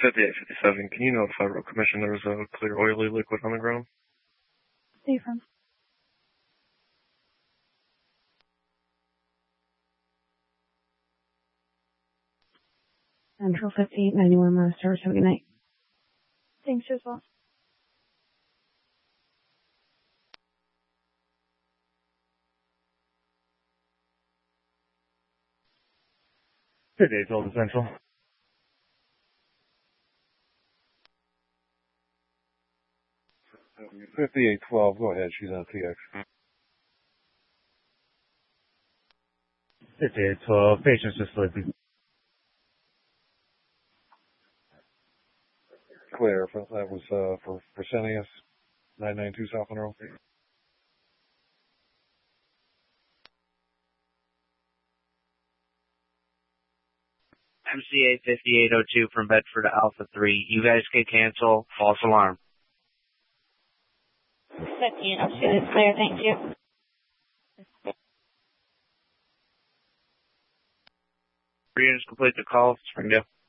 5857, can you notify Road Commission there was a clear oily liquid on the ground? Affirm. Central 5891, Road Service. Have a good night. Thanks, as well. Good day, Delta Central. 5812, go ahead, she's on TX. 5812, patient's just sleeping. Clear, that was for Fresenius, 992 South Monroe. MCA 5802 from Bedford to Alpha 3. You guys can cancel. False alarm. 5802 is clear, thank you. Units complete the call. Springdale.